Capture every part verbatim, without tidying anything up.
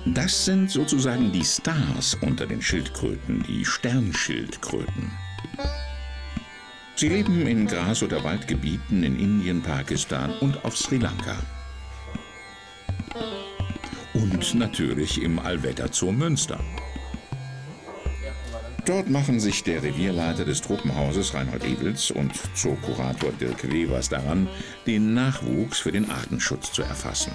Das sind sozusagen die Stars unter den Schildkröten, die Sternschildkröten. Sie leben in Gras- oder Waldgebieten in Indien, Pakistan und auf Sri Lanka. Und natürlich im Allwetterzoo Münster. Dort machen sich der Revierleiter des Tropenhauses Reinhold Ebels und Zookurator Dirk Wevers daran, den Nachwuchs für den Artenschutz zu erfassen.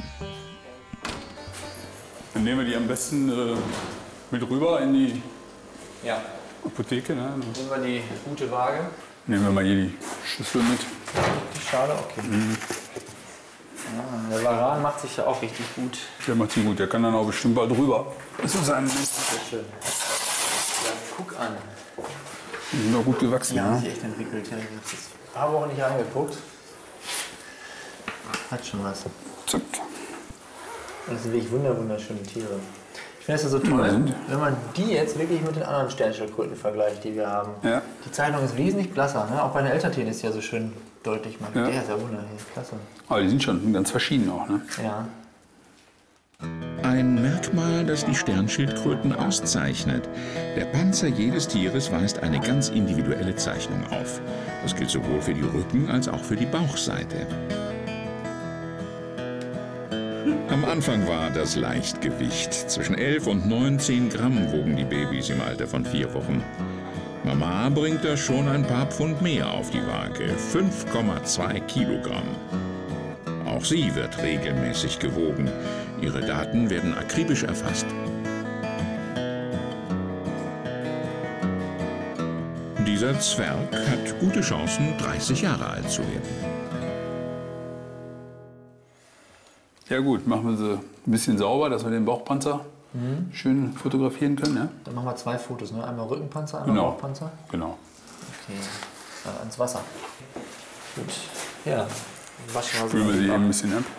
Dann nehmen wir die am besten äh, mit rüber in die ja. Apotheke. Ne? Nehmen wir die gute Waage. Nehmen wir mal hier die Schüssel mit. Die Schale, okay. Mhm. Ah, der Varan macht sich ja auch richtig gut. Der macht sich gut, der kann dann auch bestimmt bald rüber. Das ist ein sehr schön. Ja, guck an. Die sind auch gut gewachsen. Ja, ja. sich echt entwickelt. Ich habe ein paar Wochen nicht reingeguckt. Hat schon was. Zack. Das sind wirklich wunderschöne Tiere. Ich finde es ja so toll, ja, wenn man die jetzt wirklich mit den anderen Sternschildkröten vergleicht, die wir haben. Ja. Die Zeichnung ist wesentlich blasser. Ne? Auch bei den Elterntieren ist ja so schön deutlich. Man. Ja. Der ist ja wunderbar. Klasse. Aber die sind schon ganz verschieden auch. Ne? Ja. Ein Merkmal, das die Sternschildkröten auszeichnet. Der Panzer jedes Tieres weist eine ganz individuelle Zeichnung auf. Das gilt sowohl für die Rücken- als auch für die Bauchseite. Am Anfang war das Leichtgewicht. Zwischen elf und neunzehn Gramm wogen die Babys im Alter von vier Wochen. Mama bringt da schon ein paar Pfund mehr auf die Waage, fünf Komma zwei Kilogramm. Auch sie wird regelmäßig gewogen. Ihre Daten werden akribisch erfasst. Dieser Zwerg hat gute Chancen, dreißig Jahre alt zu werden. Ja gut, machen wir sie ein bisschen sauber, dass wir den Bauchpanzer mhm. schön fotografieren können. Ja? Dann machen wir zwei Fotos, ne? Einmal Rückenpanzer, einmal genau. Bauchpanzer. Genau. Okay, dann ans Wasser. Gut, ja. Waschen wir Spülen wir sie eben ein bisschen ab.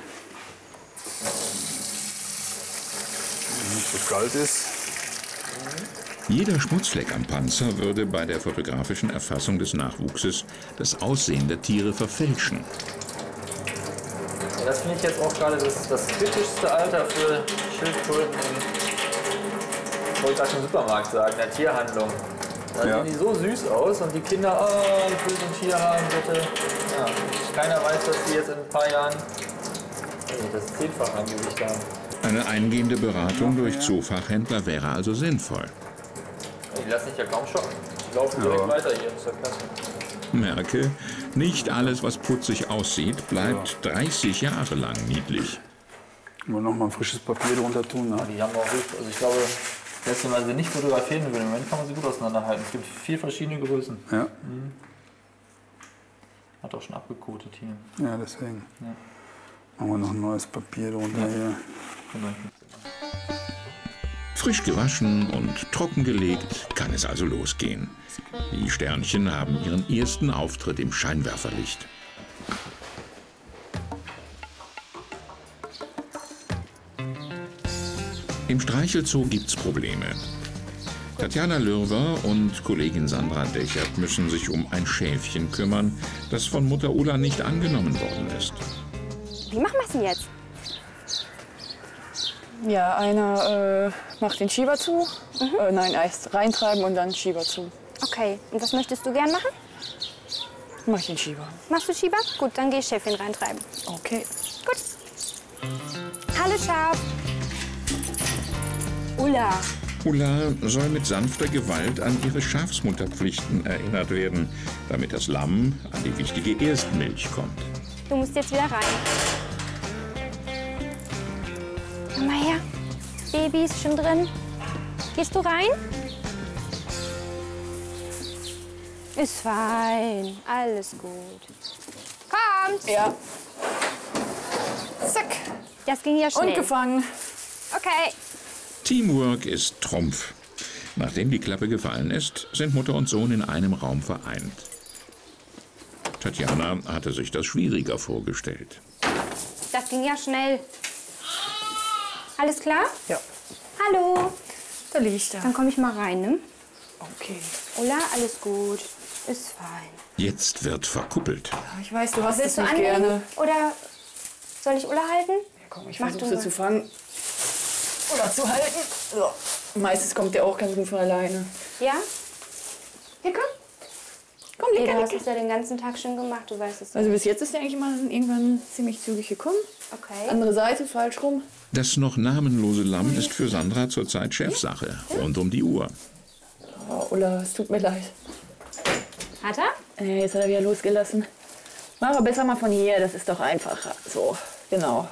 Wenn nicht so kalt ist. Jeder Schmutzfleck am Panzer würde bei der fotografischen Erfassung des Nachwuchses das Aussehen der Tiere verfälschen. Ja, das finde ich jetzt auch gerade das, das kritischste Alter für Schildkröten im, ich wollte gerade im Supermarkt sagen, in der Tierhandlung. Da ja. sehen die so süß aus und die Kinder, oh, ich will so ein Tier haben, bitte. Ja, keiner weiß, dass die jetzt in ein paar Jahren das Zehnfache an Gewicht haben. Eine eingehende Beratung durch Zoofachhändler wäre also sinnvoll. Die lassen sich ja kaum schocken. Die laufen direkt ja. weiter hier, das ist ja klasse. Merke, nicht alles, was putzig aussieht, bleibt ja. dreißig Jahre lang niedlich. Wollen wir noch mal ein frisches Papier drunter tun? Ne? Ja, die haben auch richtig, also ich glaube, selbst wenn man sie nicht fotografieren will, im Moment kann man sie gut auseinanderhalten. Es gibt vier verschiedene Größen. Ja. Mhm. Hat auch schon abgekotet hier. Ja, deswegen. Ja. Machen wir noch ein neues Papier drunter ja. hier. Genau. Frisch gewaschen und trockengelegt kann es also losgehen. Die Sternchen haben ihren ersten Auftritt im Scheinwerferlicht. Im Streichelzoo gibt's Probleme. Tatjana Lürwer und Kollegin Sandra Dechert müssen sich um ein Schäfchen kümmern, das von Mutter Ulla nicht angenommen worden ist. Wie machen wir es denn jetzt? Ja, einer äh, macht den Schieber zu. Mhm. Äh, nein, erst reintreiben und dann Schieber zu. Okay, und was möchtest du gern machen? Mach ich den Schieber. Machst du Schieber? Gut, dann geh ich Schäfchen reintreiben. Okay. Gut. Hallo Schaf. Ulla. Ulla soll mit sanfter Gewalt an ihre Schafsmutterpflichten erinnert werden, damit das Lamm an die wichtige Erstmilch kommt. Du musst jetzt wieder rein. Komm mal her. Baby ist schon drin. Gehst du rein? Ist fein. Alles gut. Kommt. Ja. Zack. Das ging ja schnell. Und gefangen. Okay. Teamwork ist Trumpf. Nachdem die Klappe gefallen ist, sind Mutter und Sohn in einem Raum vereint. Tatjana hatte sich das schwieriger vorgestellt. Das ging ja schnell. Alles klar? Ja. Hallo. Da liegt er. Dann komme ich mal rein, ne? Okay. Ulla, alles gut. Ist fein. Jetzt wird verkuppelt. Ich weiß, du hast Willst es du nicht annehmen? gerne. Oder soll ich Ulla halten? Ja, komm, ich Mach versuche du sie mal. zu fangen. oder zu halten. So. Meistens kommt der auch ganz gut von alleine. Ja? Hier, komm. Komm, Hey, lecker, du hast lecker. es ja den ganzen Tag schon gemacht, du weißt es. Also bis jetzt ist der eigentlich immer irgendwann ziemlich zügig gekommen. Okay. Andere Seite, falsch rum. Das noch namenlose Lamm ist für Sandra zurzeit Chefsache, rund um die Uhr. Oh, Ulla, es tut mir leid. Hat er? Äh, jetzt hat er wieder losgelassen. Mach aber besser mal von hier, das ist doch einfacher. So, genau.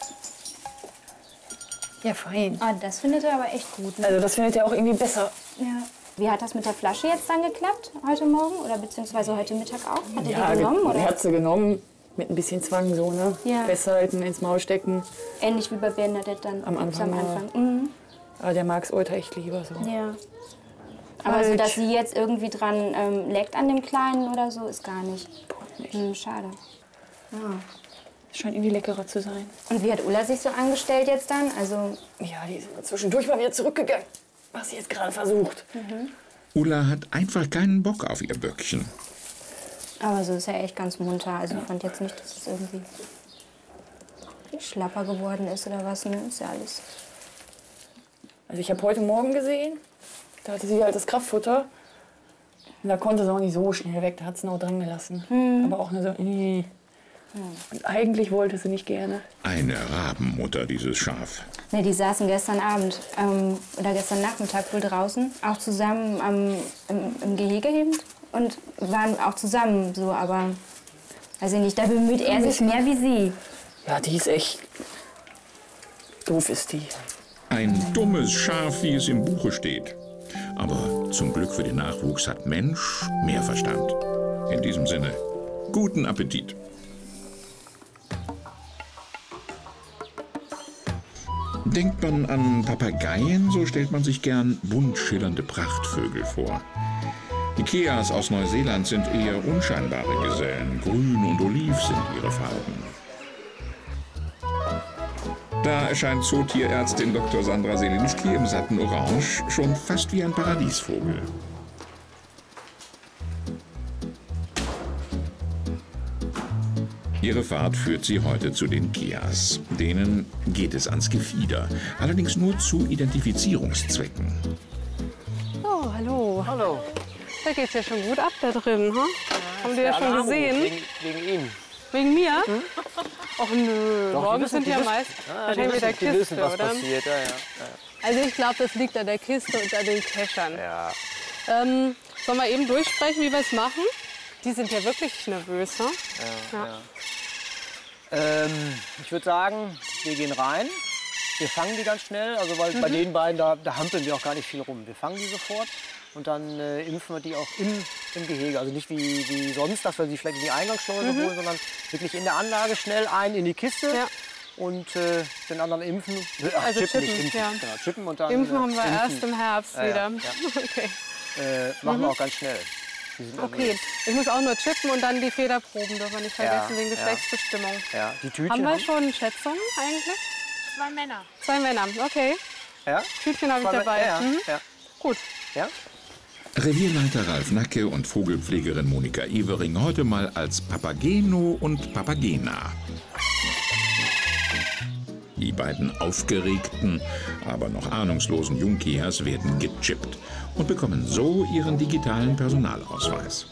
Ja, fein. Oh, das findet er aber echt gut. Ne? Also das findet er auch irgendwie besser. Ja. Wie hat das mit der Flasche jetzt dann geklappt, heute Morgen oder beziehungsweise heute Mittag auch? Hat er die genommen? ge- Oder? Er hat sie genommen, mit ein bisschen Zwang so, ne? Ja. Festhalten, ins Maul stecken. Ähnlich wie bei Bernadette dann Am Anfang, am ja. Anfang. Mhm. Aber der mag es heute echt lieber so. Ja. Aber so, dass sie jetzt irgendwie dran ähm, leckt an dem Kleinen oder so, ist gar nicht. Nicht. Hm, schade. Ja. Scheint irgendwie leckerer zu sein. Und wie hat Ulla sich so angestellt jetzt dann? Also, Ja, die ist zwischendurch mal wieder zurückgegangen. Was sie jetzt gerade versucht. Ulla hat einfach keinen Bock auf ihr Böckchen. aber so ist er echt ganz munter. Also ich fand jetzt nicht, dass es irgendwie schlapper geworden ist oder was. Ne? Ist ja alles. Also ich habe heute Morgen gesehen, da hatte sie halt das Kraftfutter. Und da konnte sie auch nicht so schnell weg, da hat sie noch dran gelassen. Aber auch nur so, äh. Und eigentlich wollte sie nicht gerne. Eine Rabenmutter, dieses Schaf. Ne, die saßen gestern Abend ähm, oder gestern Nachmittag wohl draußen, auch zusammen am, im, im Gehege eben und waren auch zusammen so, aber weiß ich nicht, da bemüht er sich mehr wie sie. Ja, die ist echt doof ist die. Ein dummes Schaf, wie es im Buche steht. Aber zum Glück für den Nachwuchs hat Mensch mehr Verstand. In diesem Sinne, guten Appetit. Denkt man an Papageien, so stellt man sich gern bunt schillernde Prachtvögel vor. Die Keas aus Neuseeland sind eher unscheinbare Gesellen. Grün und Oliv sind ihre Farben. Da erscheint Zootierärztin Doktor Sandra Selinski im satten Orange schon fast wie ein Paradiesvogel. Ihre Fahrt führt sie heute zu den Keas. Denen geht es ans Gefieder, allerdings nur zu Identifizierungszwecken. Oh, hallo. Hallo. Da geht's ja schon gut ab da drin, ha? Haben die ja schon gesehen? Wegen, wegen Ihnen. Wegen mir? Ach nö, Doch, die morgen wissen- sind die ja wissen- meist Ah, die wahrscheinlich mit der wissen, die wissen, Kiste, was oder? passiert. Ja, ja. Also ich glaube, das liegt an der Kiste und an den Keschern. ja. Ähm, sollen wir eben durchsprechen, wie wir es machen? Die sind ja wirklich nervös, ne? ja, ja. Ähm, ich würde sagen, wir gehen rein. Wir fangen die ganz schnell. Also weil bei den beiden, da, da hampeln wir auch gar nicht viel rum. Wir fangen die sofort und dann äh, impfen wir die auch im, im Gehege. Also nicht wie, wie sonst, dass wir sie vielleicht in die Eingangsschleuse holen, sondern wirklich in der Anlage schnell ein in die Kiste. Ja. Und äh, den anderen impfen. Ach, Also chippen, chippen, nicht impfen. ja. Genau, chippen und dann. Impfen äh, haben wir impfen. erst im Herbst Ja, ja, wieder. ja. Okay. Äh, machen wir auch ganz schnell. Die sind Okay, also- ich muss auch nur chippen und dann die Federproben, dürfen wir nicht vergessen, Ja, wegen ja. Geschlechtsbestimmung. Ja, die Tütchen. Haben wir haben- schon Schätzungen eigentlich? Zwei Männer. Zwei Männer, okay. Ja? Tütchen habe ich Zwei- dabei. Ja, Mhm. ja. Gut. ja. Revierleiter Ralf Nacke und Vogelpflegerin Monika Evering heute mal als Papageno und Papagena. Die beiden aufgeregten, aber noch ahnungslosen Jungkeas werden gechippt und bekommen so ihren digitalen Personalausweis.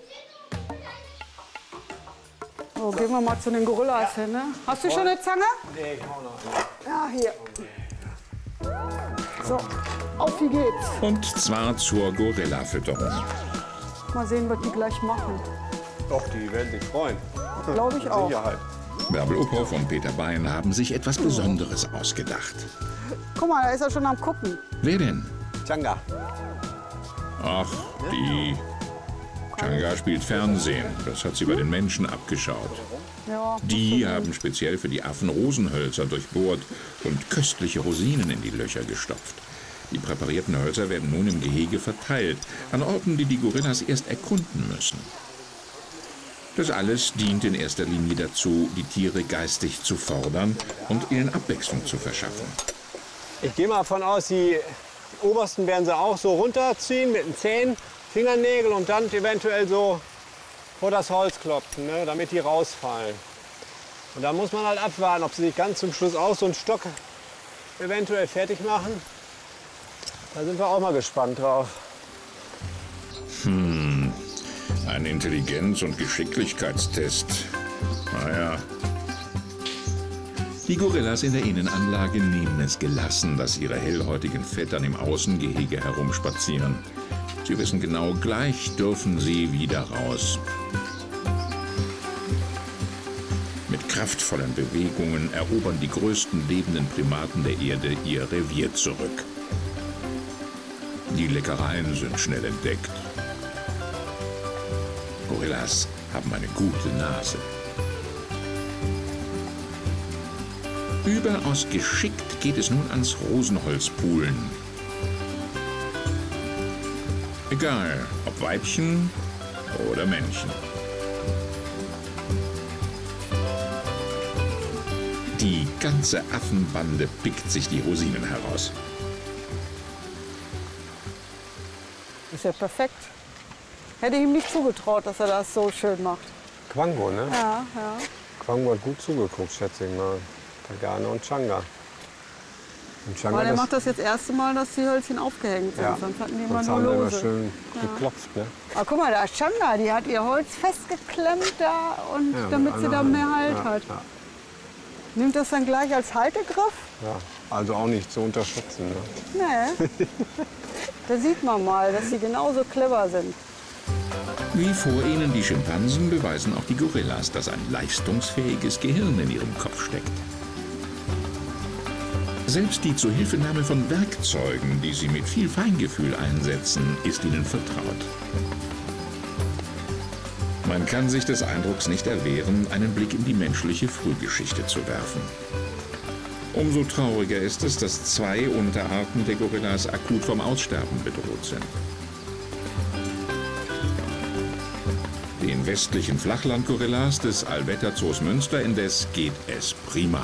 So, gehen wir mal zu den Gorillas hin, ne? Hast du schon eine Zange? Nee, ich hau noch. Ja, hier. So, auf wie geht's. Und zwar zur Gorilla-Fütterung. Mal sehen, was die gleich machen. Doch, die werden sich freuen. Glaube ich auch. Sicherheit. Bärbel Uphoff und Peter Bein haben sich etwas Besonderes ausgedacht. Guck mal, da ist er schon am Gucken. Wer denn? Changa. Ach, die. Changa spielt Fernsehen. Das hat sie bei den Menschen abgeschaut. Ja. Die haben speziell für die Affen Rosenhölzer durchbohrt und köstliche Rosinen in die Löcher gestopft. Die präparierten Hölzer werden nun im Gehege verteilt, an Orten, die die Gorillas erst erkunden müssen. Das alles dient in erster Linie dazu, die Tiere geistig zu fordern und ihnen Abwechslung zu verschaffen. Ich gehe mal davon aus, die obersten werden sie auch so runterziehen mit den Zähnen, Fingernägel und dann eventuell so vor das Holz klopfen, ne, damit die rausfallen. Und dann muss man halt abwarten, ob sie sich ganz zum Schluss auch so einen Stock eventuell fertig machen. Da sind wir auch mal gespannt drauf. Hm, ein Intelligenz- und Geschicklichkeitstest. Naja. Die Gorillas in der Innenanlage nehmen es gelassen, dass ihre hellhäutigen Vettern im Außengehege herumspazieren. Sie wissen genau, gleich dürfen sie wieder raus. Mit kraftvollen Bewegungen erobern die größten lebenden Primaten der Erde ihr Revier zurück. Die Leckereien sind schnell entdeckt. Gorillas haben eine gute Nase. Überaus geschickt geht es nun ans Rosenholzpulen. Egal, ob Weibchen oder Männchen. Die ganze Affenbande pickt sich die Rosinen heraus. Ist ja perfekt. Hätte ich ihm nicht zugetraut, dass er das so schön macht. Quango, ne? Ja, ja. Quango hat gut zugeguckt, schätze ich mal. Tagane und Changa. Und Changa Weil er das, macht das jetzt das erste Mal, dass die Hölzchen aufgehängt sind. Ja. Sonst hatten die immer sonst nur haben die immer lose. schön Ja. geklopft, ne? Aber guck mal, da ist Changa, die hat ihr Holz festgeklemmt da, und Ja, mit damit sie einer da Hand. mehr Halt Ja, hat. ja. Nimmt das dann gleich als Haltegriff? Ja, also auch nicht zu unterschätzen. Ne? Nee. Da sieht man mal, dass sie genauso clever sind. Wie vor ihnen die Schimpansen beweisen auch die Gorillas, dass ein leistungsfähiges Gehirn in ihrem Kopf steckt. Selbst die Zuhilfenahme von Werkzeugen, die sie mit viel Feingefühl einsetzen, ist ihnen vertraut. Man kann sich des Eindrucks nicht erwehren, einen Blick in die menschliche Frühgeschichte zu werfen. Umso trauriger ist es, dass zwei Unterarten der Gorillas akut vom Aussterben bedroht sind. Den westlichen Flachlandgorillas des Alvetta-Zoos Münster indes geht es prima.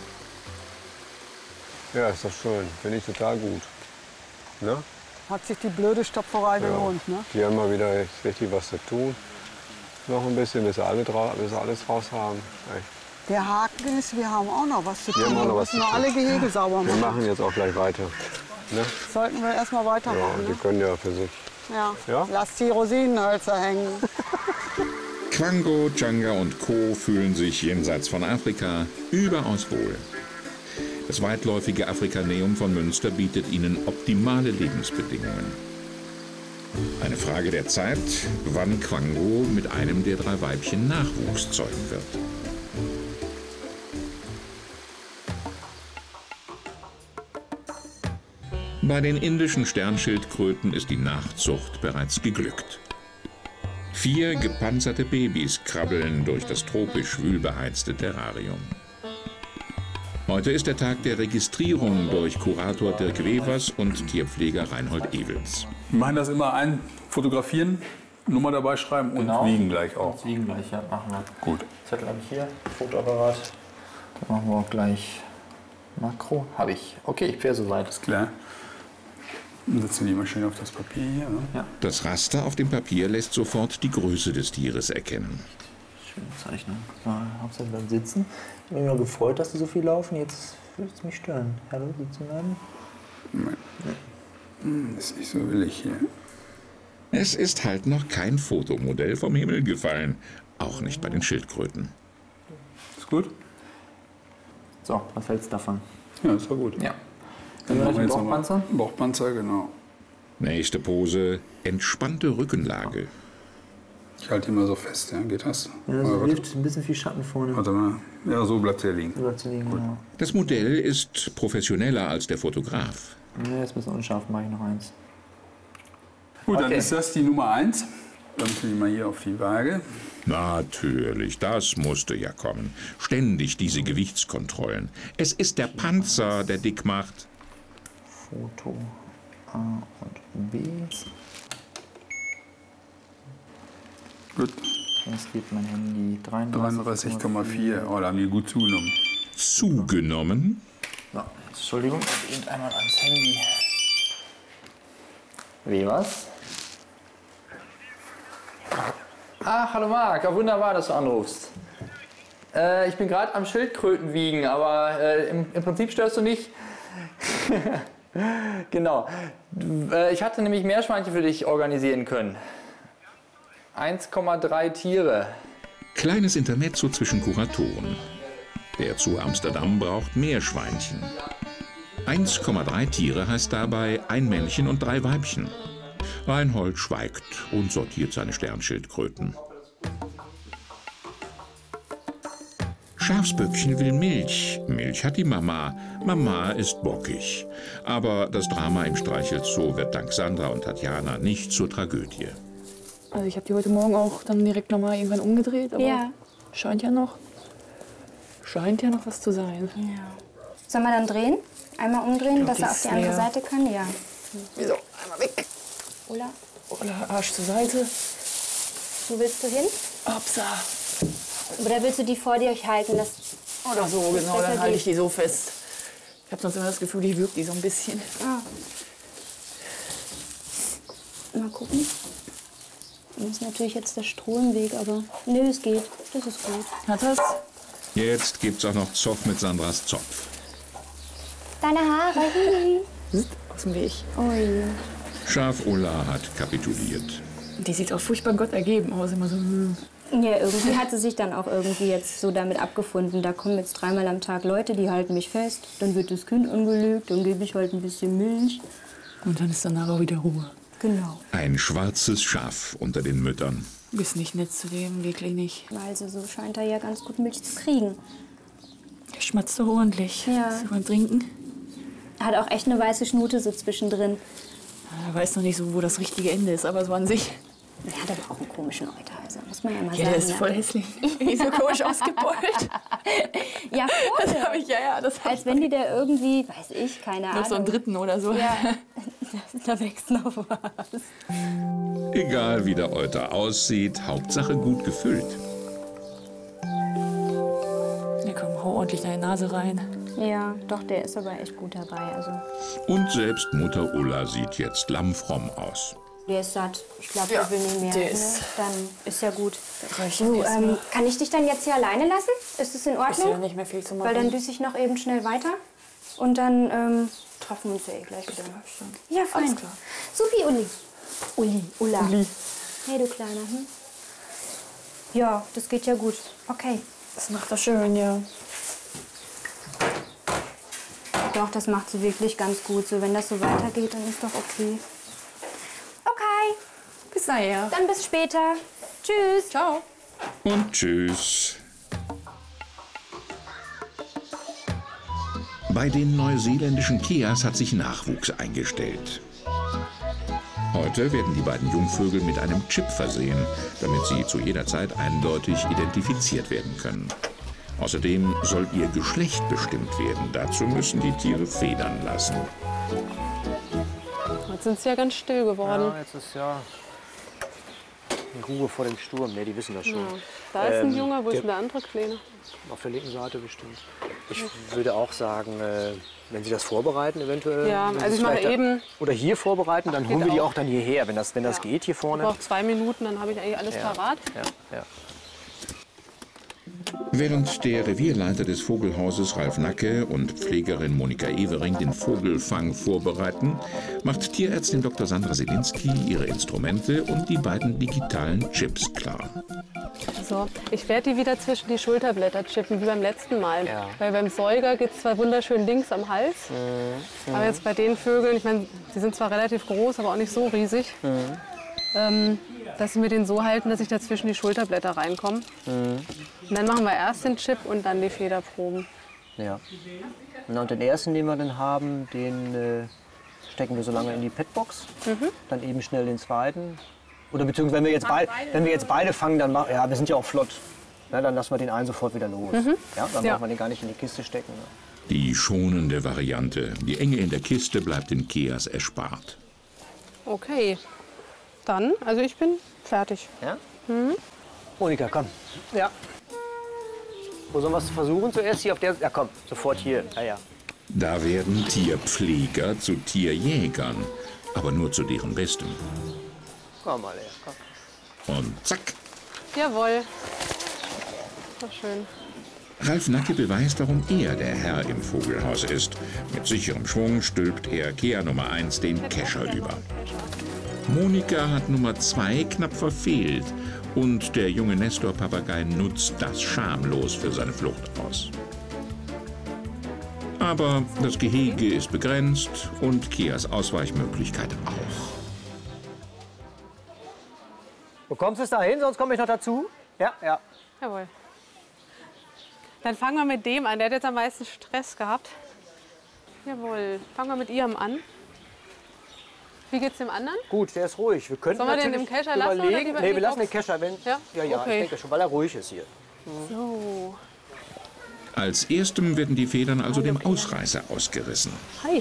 Ja, ist doch schön. Finde ich total gut. Ne? Hat sich die blöde Stopferei gelohnt, ne? Die haben mal wieder richtig was zu tun. Noch ein bisschen, bis sie, alle drau bis sie alles raus haben. Echt. Der Haken ist, wir haben auch noch was zu Wir tun. haben auch noch Wir was müssen zu noch tun. alle Gehege sauber Wir machen. machen jetzt auch gleich weiter. Ne? Sollten wir erstmal Ja, weitermachen. die Ne? können ja für sich. Ja. Ja? Lass die Rosinenhölzer hängen. Quango, Changa und Co. fühlen sich jenseits von Afrika überaus wohl. Das weitläufige Afrikaneum von Münster bietet ihnen optimale Lebensbedingungen. Eine Frage der Zeit, wann Quango mit einem der drei Weibchen Nachwuchs zeugen wird. Bei den indischen Sternschildkröten ist die Nachzucht bereits geglückt. Vier gepanzerte Babys krabbeln durch das tropisch schwül beheizte Terrarium. Heute ist der Tag der Registrierung durch Kurator Dirk Wevers und Tierpfleger Reinhold Ewels. Wir machen das immer ein, fotografieren, Nummer dabei schreiben und Genau. wiegen gleich auch. Das Wiegen gleich, ja, machen wir. Gut. Zettel habe ich hier, Fotoapparat. Dann machen wir auch gleich Makro. Habe ich. Okay, ich wäre soweit. Klar. Dann setzen wir die mal schön auf das Papier hier. Ne? Ja. Das Raster auf dem Papier lässt sofort die Größe des Tieres erkennen. Schön zeichnen. So, Hauptsache beim Sitzen. Ich habe mich mal gefreut, dass die so viel laufen. Jetzt würde es mich stören. Hallo, sitzen bleiben. Das ist nicht so willig hier. Es ist halt noch kein Fotomodell vom Himmel gefallen. Auch nicht bei den Schildkröten. Ist gut? So, was hältst du davon? Ja, ist war gut. Ja. Dann Dann machen wir jetzt nochmal Bauchpanzer. Bauchpanzer, genau. Nächste Pose, entspannte Rückenlage. Ich halte ihn mal so fest, ja? Geht das? Ja, Oder das warte. hilft ein bisschen viel Schatten vorne. Warte mal. Ja, so bleibt er liegen. Über zu liegen, genau. Das Modell ist professioneller als der Fotograf. Ja, jetzt ein bisschen unscharf, mache ich noch eins. Gut, dann Okay. ist das die Nummer eins. Dann stelle ich mal hier auf die Waage. Natürlich, das musste ja kommen. Ständig diese Gewichtskontrollen. Es ist der Panzer, der dick macht. Foto A und B. Gut. Jetzt gibt mein Handy dreiunddreißig dreiunddreißig Komma vier. Oh, da haben die gut zugenommen. Zugenommen? So, jetzt, Entschuldigung, ich eben einmal ans Handy. Wie was? Ach, hallo Marc, ja, wunderbar, dass du anrufst. Äh, ich bin gerade am Schildkröten wiegen, aber äh, im, im Prinzip störst du nicht. Genau. Äh, Ich hatte nämlich Meerschweinchen für dich organisieren können. eins Komma drei Tiere. Kleines Intermezzo zwischen Kuratoren. Der Zoo Amsterdam braucht Meerschweinchen. eins Komma drei Tiere heißt dabei ein Männchen und drei Weibchen. Reinhold schweigt und sortiert seine Sternschildkröten. Schafsböckchen will Milch. Milch hat die Mama. Mama ist bockig. Aber das Drama im Streichelzoo wird dank Sandra und Tatjana nicht zur Tragödie. Also ich habe die heute Morgen auch dann direkt noch mal irgendwann umgedreht, aber Ja. scheint ja noch, scheint ja noch was zu sein. Ja. Sollen wir dann drehen? Einmal umdrehen, glaub, dass die er auf ist die andere leer. Seite kann? Ja. Wieso? Einmal weg. Oder? Oder Arsch zur Seite. Wo willst du hin? Hopsa. Oder willst du die vor dir halten? Dass Oder so, das genau, besser dann halte ich geht? die so fest. Ich habe sonst immer das Gefühl, ich würge die so ein bisschen. Ah. Mal gucken. Das ist natürlich jetzt der Stroh im Weg, aber nö, es geht. Das ist gut. Hat das? Jetzt gibt's auch noch Zoff mit Sandras Zopf. Deine Haare. Aus dem Weg. Ui. Schaf Ulla hat kapituliert. Die sieht auch furchtbar Gott ergeben aus. Immer so. hm. Ja, irgendwie hat sie sich dann auch irgendwie jetzt so damit abgefunden. Da kommen jetzt dreimal am Tag Leute, die halten mich fest. Dann wird das Kind angelegt, dann gebe ich halt ein bisschen Milch. Und dann ist danach auch wieder Ruhe. Genau. Ein schwarzes Schaf unter den Müttern. Du bist nicht nett zu dem, wirklich nicht. Also so scheint er ja ganz gut Milch zu kriegen. Der schmatzt doch ordentlich. Ja. Ist er beim Trinken? Er hat auch echt eine weiße Schnute so zwischendrin. Er weiß noch nicht so, wo das richtige Ende ist, aber so an sich. Er hat aber auch einen komischen Euter, also muss man ja mal Ja, sagen. der ist ne? voll hässlich. Wie so komisch ausgebeult. Ja, voll. Das habe ich, ja, ja, das hab Als wenn die da irgendwie, weiß ich, keine Ahnung. noch so einen dritten oder so. Ja, da wächst noch was. Egal wie der Euter aussieht, Hauptsache gut gefüllt. Ja, komm, hau ordentlich deine Nase rein. Ja, doch, der ist aber echt gut dabei. Also, Und selbst Mutter Ulla sieht jetzt lammfromm aus. der ist satt. Ich glaube, Ja, der will nicht mehr. der ne? ist- Dann ist ja gut. Reicht Du, erst ähm, mal. kann ich dich dann jetzt hier alleine lassen? Ist es in Ist ja Ordnung? nicht mehr viel zu machen. Weil dann düse ich noch eben schnell weiter. Und dann ähm, treffen wir uns ja eh gleich wieder. Ja, fein. Alles klar. Supi, Uli. Uli, Ulla. Uli. Hey, du Kleiner. Hm? Ja, das geht ja gut. Okay. Das macht er schön, ja. Doch, das macht sie wirklich ganz gut. So, wenn das so weitergeht, dann ist doch okay. Okay, Bis nachher. dann bis später. Tschüss. Ciao. Und tschüss. Bei den neuseeländischen Keas hat sich Nachwuchs eingestellt. Heute werden die beiden Jungvögel mit einem Chip versehen, damit sie zu jeder Zeit eindeutig identifiziert werden können. Außerdem soll ihr Geschlecht bestimmt werden. Dazu müssen die Tiere federn lassen. Jetzt sind sie ja ganz still geworden. Ja, jetzt ist ja die Ruhe vor dem Sturm. Ne, die wissen das schon. Ja. Da ist ein Ähm, Junge, wo ist der- denn der andere Kleine? Auf der linken Seite bestimmt. Ich würde auch sagen, äh, wenn Sie das vorbereiten, eventuell. Ja, wenn Sie also es ich mache vielleicht da- eben- Oder hier vorbereiten, dann holen wir die auch. auch dann hierher, wenn das, wenn das Ja. geht hier Ich vorne. brauche zwei Minuten, dann habe ich eigentlich alles Ja. parat. Ja, ja. Während der Revierleiter des Vogelhauses Ralf Nacke und Pflegerin Monika Evering den Vogelfang vorbereiten, macht Tierärztin Doktor Sandra Selinski ihre Instrumente und die beiden digitalen Chips klar. So, ich werde die wieder zwischen die Schulterblätter chippen, wie beim letzten Mal. Ja. Weil beim Säuger geht es zwar wunderschön links am Hals, aber jetzt bei den Vögeln, ich meine, die sind zwar relativ groß, aber auch nicht so riesig, ähm, dass sie mir den so halten, dass ich da zwischen die Schulterblätter reinkomme. Und dann machen wir erst den Chip und dann die Federproben. Ja. Na, und den ersten, den wir dann haben, den äh, stecken wir so lange in die Petbox. Dann eben schnell den zweiten. Oder beziehungsweise, wenn wir jetzt, beid, wenn wir jetzt beide fangen, dann machen ja, wir sind ja auch flott. Na, dann lassen wir den einen sofort wieder los. Ja, dann Ja. brauchen wir den gar nicht in die Kiste stecken. Ne? Die schonende Variante. Die Enge in der Kiste bleibt den Keas erspart. Okay, dann, also ich bin fertig. Ja? Monika, komm. Ja. Wo sollen wir es versuchen? Zuerst hier auf der. Ja, komm, sofort hier. Ja, ja. Da werden Tierpfleger zu Tierjägern, aber nur zu deren Bestem. Komm mal her. Komm. Und zack, Jawohl. Doch schön. Ralf Nacke beweist, warum er der Herr im Vogelhaus ist. Mit sicherem Schwung stülpt er Kea Nummer eins den Kescher über. Monika hat Nummer zwei knapp verfehlt und der junge Nestor-Papagei nutzt das schamlos für seine Flucht aus. Aber das Gehege ist begrenzt und Keas Ausweichmöglichkeit auch. Bekommst du es dahin, sonst komme ich noch dazu? Ja, ja. Jawohl. Dann fangen wir mit dem an. Der hat jetzt am meisten Stress gehabt. Jawohl. Fangen wir mit ihrem an. Wie geht's dem anderen? Gut, der ist ruhig. Wir können Sollen wir den im Kescher lassen oder überlegen. lieber Nee, in die wir lassen den Box? Kescher, wenn. Ja? Ja, ja, Okay. ich denke schon, weil er ruhig ist hier. So. Als erstem werden die Federn also dem Ausreißer ausgerissen. Hi.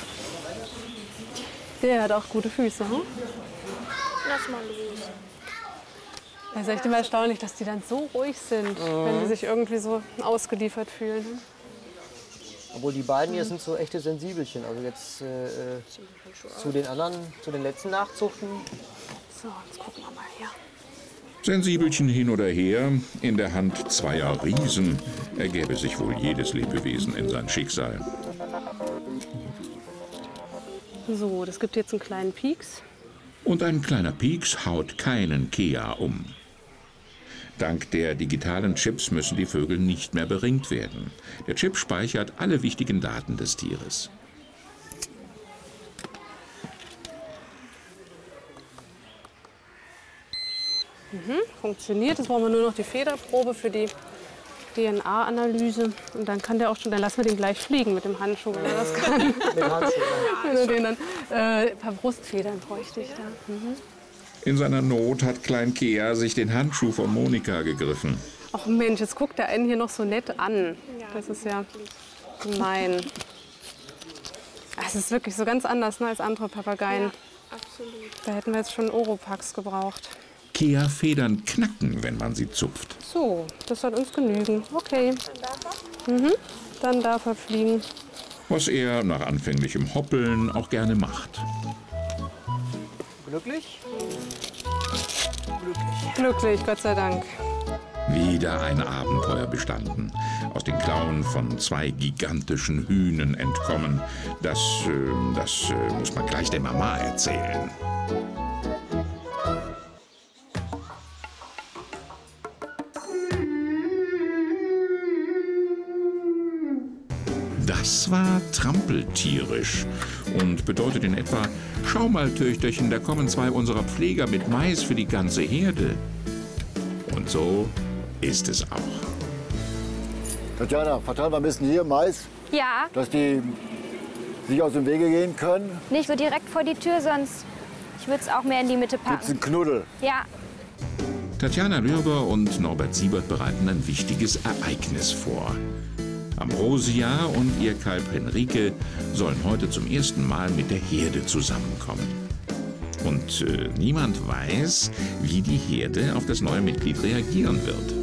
Der hat auch gute Füße, hm? Lass mal los. Das ist echt immer erstaunlich, dass die dann so ruhig sind, Mhm. wenn die sich irgendwie so ausgeliefert fühlen. hm? Obwohl die beiden hier sind so echte Sensibelchen. Also jetzt äh, äh, zu den anderen, zu den letzten Nachzuchten. So, jetzt gucken wir mal hier. Sensibelchen hin oder her, in der Hand zweier Riesen ergäbe sich wohl jedes Lebewesen in sein Schicksal. So, das gibt jetzt einen kleinen Pieks. Und ein kleiner Pieks haut keinen Kea um. Dank der digitalen Chips müssen die Vögel nicht mehr beringt werden. Der Chip speichert alle wichtigen Daten des Tieres. Mhm, funktioniert. Jetzt brauchen wir nur noch die Federprobe für die D N A-Analyse. Und dann kann der auch schon, dann lassen wir den gleich fliegen mit dem Handschuh, wenn er das kann. Mit Handschuh. Wenn er den dann, äh, ein paar Brustfedern bräuchte ich da. Mhm. In seiner Not hat Klein Kea sich den Handschuh von Monika gegriffen. Ach Mensch, jetzt guckt der einen hier noch so nett an. Das ist ja gemein. Es ist wirklich so ganz anders, ne, als andere Papageien. Absolut. Da hätten wir jetzt schon Oropax gebraucht. Kea-Federn knacken, wenn man sie zupft. So, das soll uns genügen. Okay. Mhm. Dann darf er fliegen. Was er nach anfänglichem Hoppeln auch gerne macht. Glücklich? Glücklich, Gott sei Dank. Wieder ein Abenteuer bestanden. Aus den Klauen von zwei gigantischen Hühnen entkommen. Das, äh, das äh, muss man gleich der Mama erzählen. Das war trampeltierisch und bedeutet in etwa: Schau mal, Töchterchen, da kommen zwei unserer Pfleger mit Mais für die ganze Herde. Und so ist es auch. Tatjana, verteilen wir ein bisschen hier Mais, Ja, dass die sich aus dem Wege gehen können. nicht so direkt vor die Tür, sonst ich würde es auch mehr in die Mitte Gibt's packen. einen Knuddel. Ja, Tatjana Lürber und Norbert Siebert bereiten ein wichtiges Ereignis vor. Ambrosia und ihr Kalb Henrike sollen heute zum ersten Mal mit der Herde zusammenkommen. Und äh, niemand weiß, wie die Herde auf das neue Mitglied reagieren wird.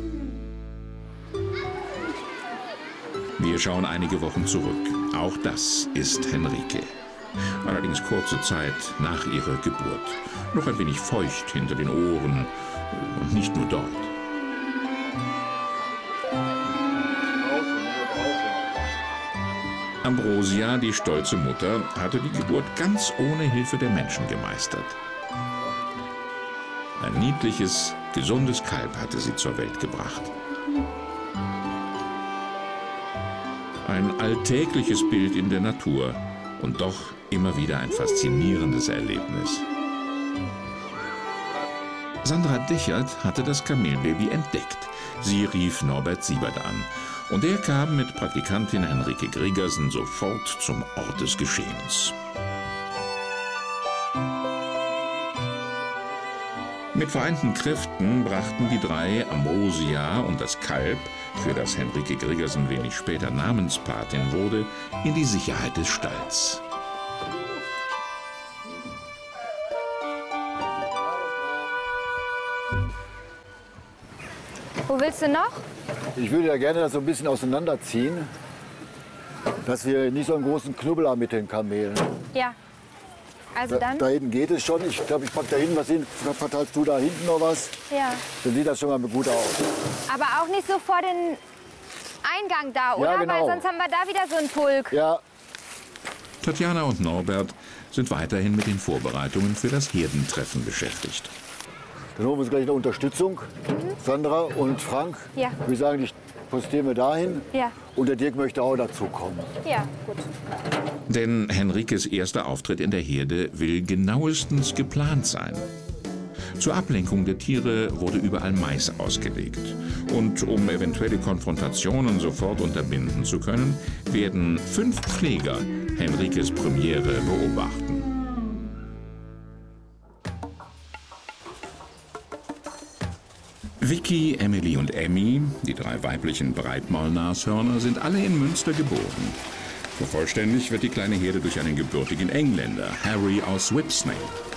Wir schauen einige Wochen zurück. Auch das ist Henrike. Allerdings kurze Zeit nach ihrer Geburt. Noch ein wenig feucht hinter den Ohren und nicht nur dort. Ambrosia, die stolze Mutter, hatte die Geburt ganz ohne Hilfe der Menschen gemeistert. Ein niedliches, gesundes Kalb hatte sie zur Welt gebracht. Ein alltägliches Bild in der Natur und doch immer wieder ein faszinierendes Erlebnis. Sandra Dechert hatte das Kamelbaby entdeckt. Sie rief Norbert Siebert an. Und er kam mit Praktikantin Henrike Gregersen sofort zum Ort des Geschehens. Mit vereinten Kräften brachten die drei Ambrosia und das Kalb, für das Henrike Gregersen wenig später Namenspatin wurde, in die Sicherheit des Stalls. wo willst du noch? Ich würde ja gerne das so ein bisschen auseinanderziehen, dass wir nicht so einen großen Knubbel haben mit den Kamelen. Ja. Also Da, dann? da hinten geht es schon. Ich glaube, ich packe da hinten was hin. Verteilst du da hinten noch was? Ja. Dann sieht das schon mal gut aus. Aber auch nicht so vor den Eingang da, oder? Ja, genau. Weil sonst haben wir da wieder so einen Pulk. Ja. Tatjana und Norbert sind weiterhin mit den Vorbereitungen für das Herdentreffen beschäftigt. Dann holen wir uns gleich eine Unterstützung. Mhm. Sandra und Frank. Ja. Wir sagen, ich postieren wir dahin. Ja. Und der Dirk möchte auch dazu kommen. Ja, gut. Denn Henrikes erster Auftritt in der Herde will genauestens geplant sein. Zur Ablenkung der Tiere wurde überall Mais ausgelegt. Und um eventuelle Konfrontationen sofort unterbinden zu können, werden fünf Pfleger Henrikes Premiere beobachten. Vicky, Emily und Emmy, die drei weiblichen Breitmaulnashörner, sind alle in Münster geboren. Vervollständigt wird die kleine Herde durch einen gebürtigen Engländer, Harry aus Whipsnade.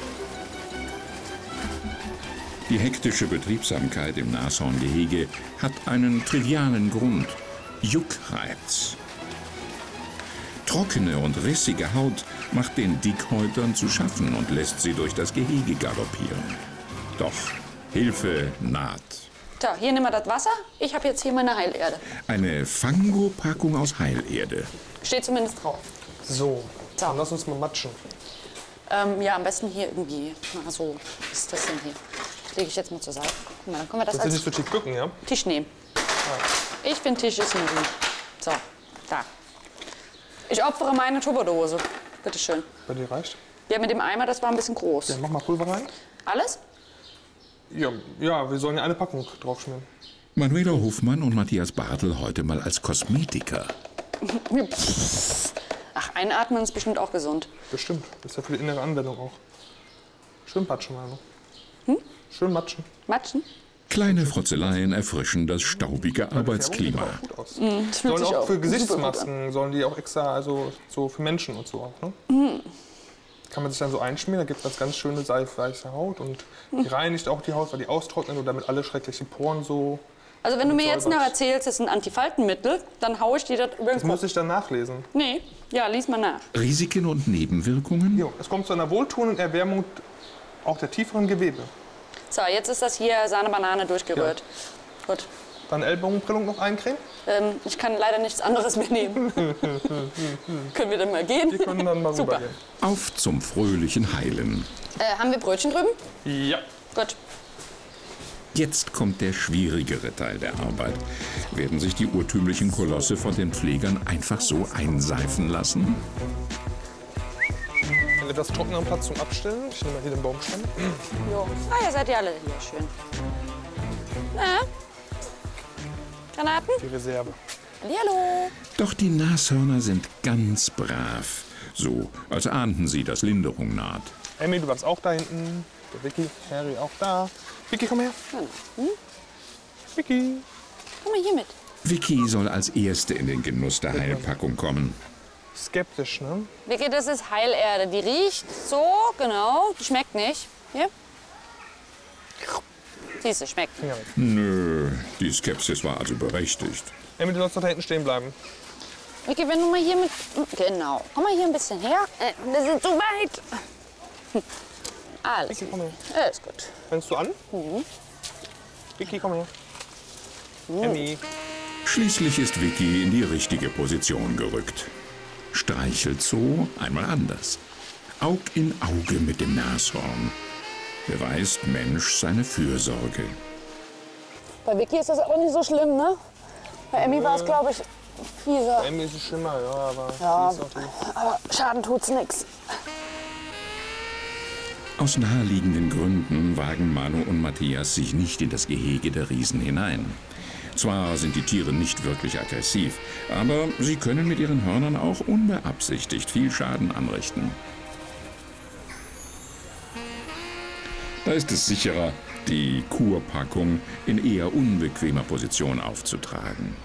Die hektische Betriebsamkeit im Nashorngehege hat einen trivialen Grund: Juckreiz. Trockene und rissige Haut macht den Dickhäutern zu schaffen und lässt sie durch das Gehege galoppieren. Doch Hilfe naht. So, hier nehmen wir das Wasser. Ich habe jetzt hier meine Heilerde. Eine Fango-Packung aus Heilerde. Steht zumindest drauf. So, so. Dann lass uns mal matschen. Ähm, ja, am besten hier irgendwie. Na, so ist das denn hier. Das lege ich jetzt mal zur Seite. Guck mal, dann können wir das, das als nicht so tief bücken, ja? Tisch nehmen. Ah. Ich finde, Tisch ist ein gut. So, da. Ich opfere meine Tupperdose. Bitte schön. Bei dir reicht? Ja, mit dem Eimer, das war ein bisschen groß. Ja, mach mal Pulver rein. Alles? Ja, ja, wir sollen ja eine Packung draufschmieren. Manuela Hofmann und Matthias Bartel heute mal als Kosmetiker. Ach, einatmen ist bestimmt auch gesund. Bestimmt. Das ist ja für die innere Anwendung auch. Schön patschen, also. Hm? Schön matschen. Matschen? Kleine Frotzeleien erfrischen das staubige Arbeitsklima. Mhm, das fühlt sollen sich auch auch für super Gesichtsmasken, sollen die auch extra, also so für Menschen und so auch, ne? Mhm. Kann man sich dann so einschmieren, da gibt es ganz schöne seifweiße Haut und die reinigt auch die Haut, weil die austrocknet und damit alle schrecklichen Poren so. Also wenn du mir jetzt noch erzählst, es ist ein Antifaltenmittel, dann haue ich dir das über den Das Kopf. muss ich dann nachlesen. Nee, ja, lies mal nach. Risiken und Nebenwirkungen? Jo, es kommt zu einer wohltuenden Erwärmung auch der tieferen Gewebe. So, jetzt ist das hier Sahne-Banane durchgerührt. Ja. Gut. Dann Ellbogenprellung noch eincremen? Ähm, ich kann leider nichts anderes mehr nehmen. Können wir dann mal gehen? Wir können dann mal Super. rübergehen. Auf zum fröhlichen Heilen. Äh, haben wir Brötchen drüben? Ja. Gut. Jetzt kommt der schwierigere Teil der Arbeit. Werden sich die urtümlichen Kolosse von den Pflegern einfach so einseifen lassen? Einen etwas trockeneren Platz zum Abstellen. Ich nehme mal hier den Baumstamm. Jo. Ah, ihr seid ja alle hier. Schön. Na? Granaten? Die Reserve. Hallihallo. Doch die Nashörner sind ganz brav. So, als ahnten sie, dass Linderung naht. Emmy, du bleibst auch da hinten. Der Vicky, Harry auch da. Vicky, komm her. Hm? Vicky. Komm mal hier mit. Vicky soll als Erste in den Genuss der Heilpackung kommen. Skeptisch, ne? Vicky, das ist Heilerde. Die riecht so, genau. Die schmeckt nicht. Hier. Siehst du, schmeckt. Finger weg. Nö, die Skepsis war also berechtigt. Emmy, du sollst doch da hinten stehen bleiben. Vicky, wenn du mal hier mit... Genau. Komm mal hier ein bisschen her. Äh, wir sind zu weit. Hm. Alles Vicky, komm her. Alles gut. Fängst du an? Mhm. Vicky, komm her. Mhm. Emmy. Schließlich ist Vicky in die richtige Position gerückt. Streichelt so einmal anders. Aug in Auge mit dem Nashorn. Beweist Mensch seine Fürsorge. Bei Vicky ist das auch nicht so schlimm, ne? Bei Emmy war es, glaube ich, fieser. Bei Emmy ist es schlimmer, ja, aber... Ja, die ist auch die- aber Schaden tut's nix. Aus naheliegenden Gründen wagen Manu und Matthias sich nicht in das Gehege der Riesen hinein. Zwar sind die Tiere nicht wirklich aggressiv, aber sie können mit ihren Hörnern auch unbeabsichtigt viel Schaden anrichten. Da ist es sicherer, die Kurpackung in eher unbequemer Position aufzutragen.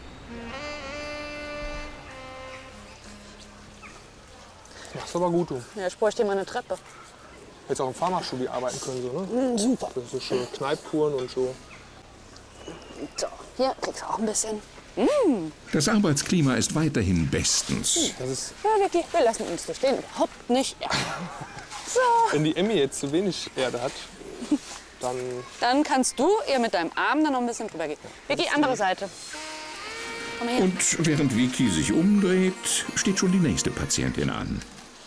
Machst aber gut, du. Ja, ich bräuchte mal eine Treppe. Jetzt auch im Pharmastudio arbeiten können, so, ne? Mm, super. Das ist so Kneippkuren und so. So, hier kriegst du auch ein bisschen. Mm. Das Arbeitsklima ist weiterhin bestens. Das ist, Ja, Vicky, wir lassen uns da stehen. Überhaupt nicht. Ja. So. wenn die Emmy jetzt zu wenig Erde hat, dann... Dann kannst du ihr mit deinem Arm dann noch ein bisschen drüber gehen. Vicky, andere Seite. Komm her. Und während Vicky sich umdreht, steht schon die nächste Patientin an.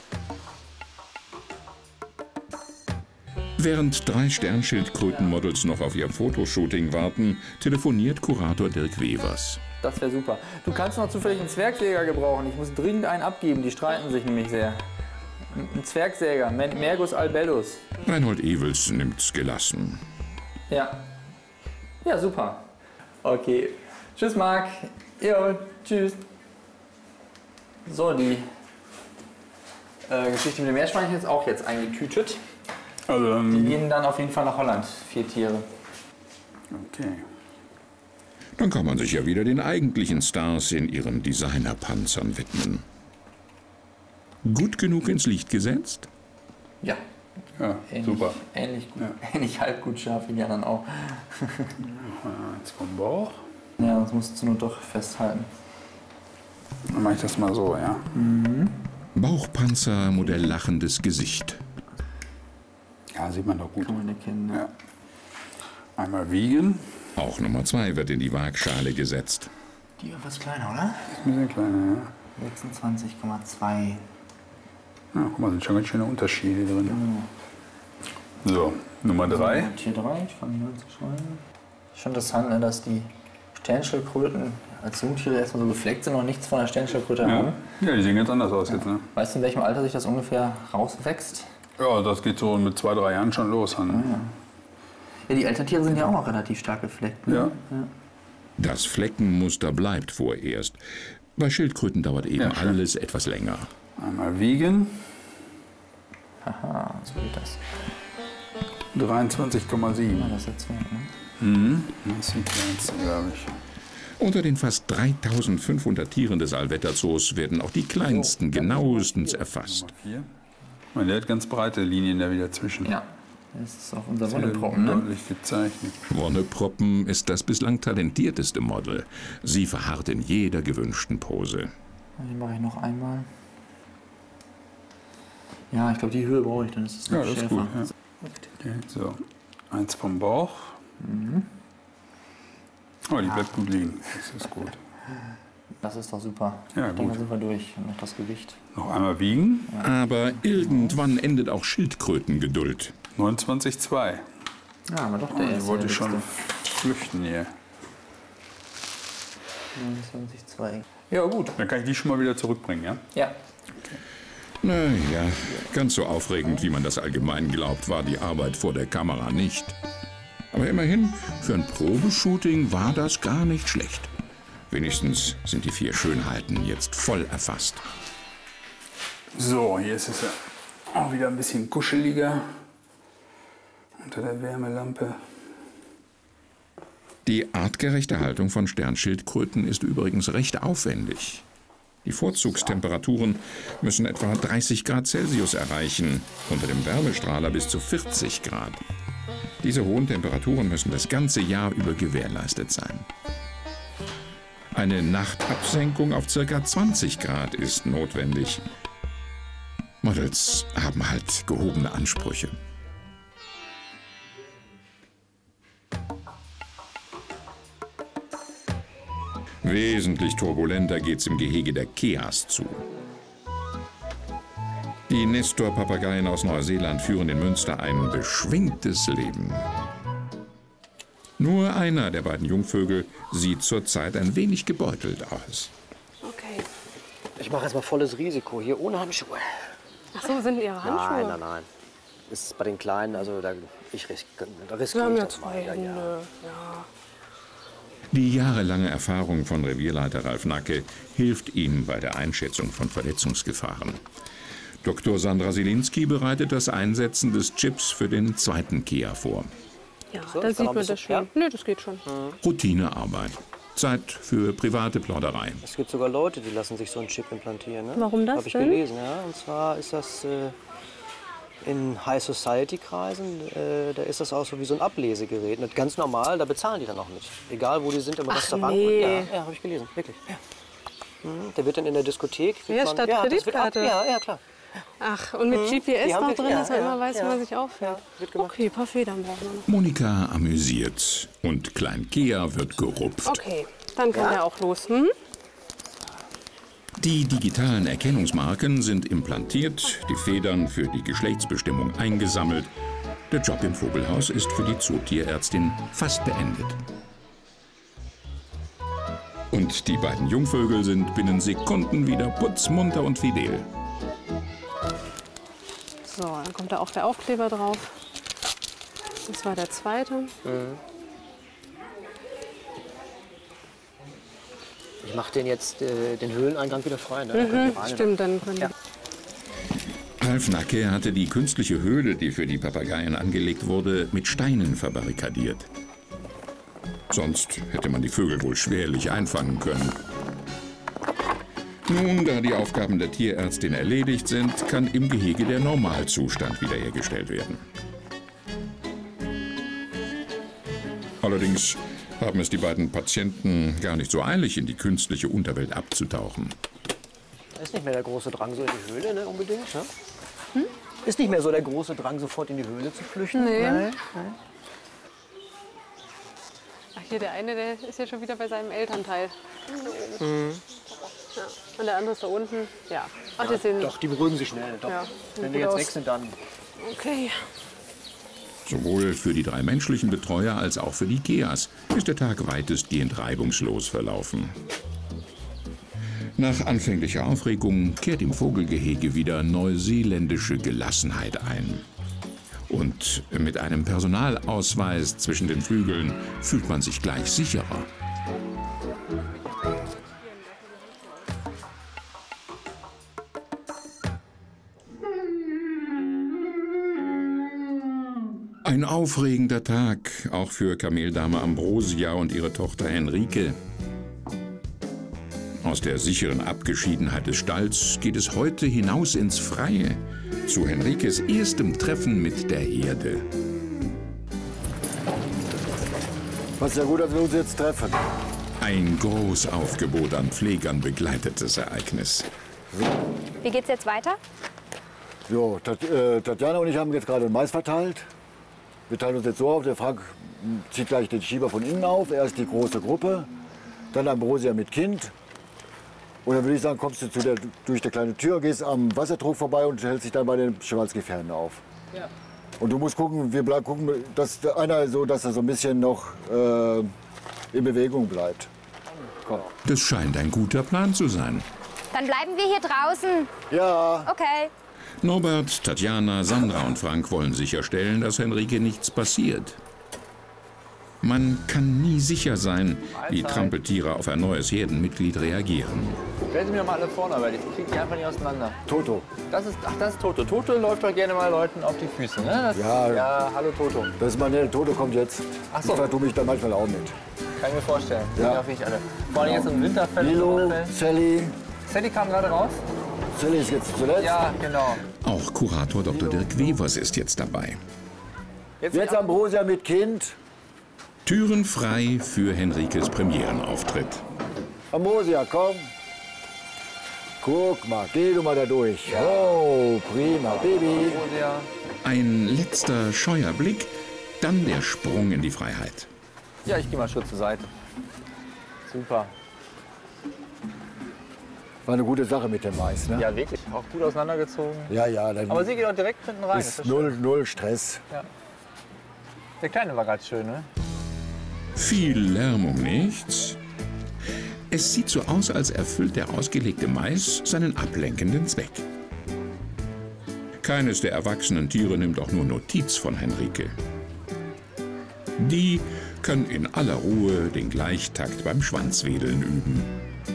Während drei Sternschildkrötenmodels noch auf ihr Fotoshooting warten, telefoniert Kurator Dirk Wevers. Das wäre super. Du kannst noch zufällig einen Zwergsäger gebrauchen. Ich muss dringend einen abgeben. Die streiten sich nämlich sehr. Ein Zwergsäger, Mergus albellus. Reinhold Ewels nimmt's gelassen. Ja. Ja, super. Okay. Tschüss, Marc. Jo, tschüss. So, die äh, Geschichte mit dem Meerschweinchen ist auch jetzt eingetütet. Also, ähm, die gehen dann auf jeden Fall nach Holland, vier Tiere. Okay. Dann kann man sich ja wieder den eigentlichen Stars in ihren Designerpanzern widmen. Gut genug ins Licht gesetzt? Ja. Ja, ähnlich, super. Ähnlich, gut, Ja. ähnlich halb gut scharf wie die anderen auch. Jetzt vom Bauch. Ja, das musst du zur Not doch festhalten. Dann mache ich das mal so, ja. Mhm. Bauchpanzer, Modell lachendes Gesicht. Ja, sieht man doch gut. Kann man erkennen, ne? Ja. Einmal wiegen. Auch Nummer zwei wird in die Waagschale gesetzt. Die etwas kleiner, oder? Ist ein bisschen kleiner, ja. sechsundzwanzig Komma zwei. Ja, guck mal, sind schon ganz schöne Unterschiede drin. So, Nummer drei. Tier drei, ich fange hier an zu schreiben. Schon interessant, ne, dass die Sternschildkröten als Jungtiere erstmal so gefleckt sind und nichts von der Sternschildkröte Ja. haben. Ja, die sehen ganz anders aus jetzt, ne? Weißt du, in welchem Alter sich das ungefähr rauswächst? Ja, das geht so mit zwei, drei Jahren schon los. Ne? Ja. Ja, die Elterntiere sind ja auch noch relativ stark gefleckt. Ne? Ja. Ja. Das Fleckenmuster bleibt vorerst. Bei Schildkröten dauert eben Ja, alles etwas länger. Einmal wiegen. Haha, so geht das. dreiundzwanzig Komma sieben. Ja, das ist jetzt wert, ne? Mhm. Das sieht jetzt, glaube ich. Unter den fast dreitausendfünfhundert Tieren des Allwetter Zoos werden auch die kleinsten genauestens erfasst. Hier. Man, der hat ganz breite Linien da wieder zwischen. Ja, das ist auch unser Sehr Wonneproppen, ne? deutlich gezeichnet. Wonneproppen ist das bislang talentierteste Model. Sie verharrt in jeder gewünschten Pose. Die mache ich noch einmal. Ja, ich glaube, die Höhe brauche ich, dann ist es noch Ja, das ist schärfer. gut. Ja. Okay, so, eins vom Bauch. Mhm. Oh, die bleibt gut liegen. Das ist gut. Das ist doch super. Ja, Dann gut. sind wir durch. Und noch das Gewicht. Noch einmal wiegen. Aber irgendwann endet auch Schildkrötengeduld. neunundzwanzig Komma zwei. Ja, aber doch Oh, der die erste. wollte der schon letzte. flüchten hier. neunundzwanzig Komma zwei. Ja, gut. Dann kann ich die schon mal wieder zurückbringen, ja? Ja. Naja, ganz so aufregend, wie man das allgemein glaubt, war die Arbeit vor der Kamera nicht. Aber immerhin, für ein Probeshooting war das gar nicht schlecht. Wenigstens sind die vier Schönheiten jetzt voll erfasst. So, hier ist es ja auch wieder ein bisschen kuscheliger unter der Wärmelampe. Die artgerechte Haltung von Sternschildkröten ist übrigens recht aufwendig. Die Vorzugstemperaturen müssen etwa dreißig Grad Celsius erreichen, unter dem Wärmestrahler bis zu vierzig Grad. Diese hohen Temperaturen müssen das ganze Jahr über gewährleistet sein. Eine Nachtabsenkung auf ca. zwanzig Grad ist notwendig. Models haben halt gehobene Ansprüche. Wesentlich turbulenter geht's im Gehege der Keas zu. Die Nestor-Papageien aus Neuseeland führen in Münster ein beschwingtes Leben. Nur einer der beiden Jungvögel sieht zurzeit ein wenig gebeutelt aus. Okay. Ich mache jetzt mal volles Risiko hier ohne Handschuhe. Ach so, sind Ihre Handschuhe? Nein, nein, nein. Ist bei den Kleinen, also da, ich risk, da Wir riskiere haben ich ja das zwei mal. Ja, Hände. ja. Ja. Die jahrelange Erfahrung von Revierleiter Ralf Nacke hilft ihm bei der Einschätzung von Verletzungsgefahren. Doktor Sandra Sielinski bereitet das Einsetzen des Chips für den zweiten Kea vor. Ja, So, da ist da noch sieht ein man bisschen- das schön. ja? Nö, das geht schon. Routinearbeit. Zeit für private Plaudereien. Es gibt sogar Leute, die lassen sich so einen Chip implantieren. Ne? Warum das Habe ich denn? gelesen, ja. Und zwar ist das äh, in High Society Kreisen, äh, da ist das auch so wie so ein Ablesegerät. Nicht ganz normal, da bezahlen die dann auch mit. Egal wo die sind, im Ach, Restaurant. nee. Ja, ja habe ich gelesen, wirklich. Ja. Mhm, der wird dann in der Diskothek. kriegt Ja, man- statt ja, das wird ab, Kreditkarte. ja, ja, klar. Ach, und mit Mhm. G P S Die haben noch wir- drin, ja, dass man ja, immer weiß, ja. wo man sich aufhält. wird gemacht. Okay, ein paar Federn brauchen wir noch. Monika amüsiert und Klein Kea wird gerupft. Okay, dann kann der auch los. Hm? Die digitalen Erkennungsmarken sind implantiert, die Federn für die Geschlechtsbestimmung eingesammelt. Der Job im Vogelhaus ist für die Zootierärztin fast beendet. Und die beiden Jungvögel sind binnen Sekunden wieder putzmunter und fidel. So, dann kommt da auch der Aufkleber drauf. Das war der zweite. Mhm. Ich mache den jetzt äh, den Höhleneingang wieder frei. Ne? Mhm, dann stimmt, dann können ja. Ralf Nacke hatte die künstliche Höhle, die für die Papageien angelegt wurde, mit Steinen verbarrikadiert. Sonst hätte man die Vögel wohl schwerlich einfangen können. Nun, da die Aufgaben der Tierärztin erledigt sind, kann im Gehege der Normalzustand wiederhergestellt werden. Allerdings haben es die beiden Patienten gar nicht so eilig, in die künstliche Unterwelt abzutauchen. Da ist nicht mehr der große Drang so in die Höhle, ne, unbedingt. Ne? Hm? Ist nicht mehr so der große Drang, sofort in die Höhle zu flüchten? Nee. Nein. Nein. Ach, hier der eine, der ist ja schon wieder bei seinem Elternteil. Mhm. Ja. Und der andere ist da unten. Ja. Ach, Ja, die sind doch, die beruhigen sich schnell. Doch. Ja, Wenn wir jetzt weg sind, dann. Okay. Sowohl für die drei menschlichen Betreuer als auch für die Geas ist der Tag weitestgehend reibungslos verlaufen. Nach anfänglicher Aufregung kehrt im Vogelgehege wieder neuseeländische Gelassenheit ein. Und mit einem Personalausweis zwischen den Flügeln fühlt man sich gleich sicherer. Ein aufregender Tag, auch für Kameldame Ambrosia und ihre Tochter Henrike. Aus der sicheren Abgeschiedenheit des Stalls geht es heute hinaus ins Freie, zu Henrikes erstem Treffen mit der Herde. Was ja gut, dass wir uns jetzt treffen. Ein Großaufgebot an Pflegern begleitet das Ereignis. Wie geht's jetzt weiter? So, Tat, äh, Tatjana und ich haben jetzt gerade den Mais verteilt. Wir teilen uns jetzt so auf, der Frank zieht gleich den Schieber von innen auf. Erst die große Gruppe, dann Ambrosia mit Kind. Und dann würde ich sagen, kommst du zu der, durch die kleine Tür, gehst am Wassertrog vorbei und hältst dich dann bei den Schwarzgefährten auf. Ja. Und du musst gucken, wir bleiben gucken, dass der einer so, dass er so ein bisschen noch äh, in Bewegung bleibt. Komm. Das scheint ein guter Plan zu sein. Dann bleiben wir hier draußen. Ja. Okay. Norbert, Tatjana, Sandra und Frank wollen sicherstellen, dass Henrike nichts passiert. Man kann nie sicher sein, wie Trampeltiere auf ein neues Herdenmitglied reagieren. Stellen Sie mir mal alle vorne, weil ich kriege die einfach nicht auseinander. Toto. Das ist, ach, das ist Toto. Toto läuft doch gerne mal Leuten auf die Füße, ne? Das, Ja. Ja, hallo Toto. Das ist meine, Toto kommt jetzt. Ach so. Ich vertue mich da manchmal auch mit. Kann ich mir vorstellen. Ja. Ja, ich alle. Vor allem jetzt im Winterfell. und Lilo, Sommerfell. Sally. Sally kam gerade raus. Sally ist jetzt zuletzt. Ja, genau. Auch Kurator Doktor Dirk Wevers ist jetzt dabei. Jetzt, Jetzt Ambrosia mit Kind. Türen frei für Henrikes Premierenauftritt. Ambrosia, komm. Guck mal, geh du mal da durch. Oh, prima, Baby. Ein letzter scheuer Blick, dann der Sprung in die Freiheit. Ja, ich gehe mal Schritt zur Seite. Super. War eine gute Sache mit dem Mais, ne? Ja, wirklich. Auch gut auseinandergezogen. Ja, ja. Dann Aber sie geht auch direkt hinten rein. ist das null, schön. null Stress. Ja. Der Kleine war ganz schön, ne? Viel Lärm um nichts. Es sieht so aus, als erfüllt der ausgelegte Mais seinen ablenkenden Zweck. Keines der erwachsenen Tiere nimmt auch nur Notiz von Henrike. Die kann in aller Ruhe den Gleichtakt beim Schwanzwedeln üben.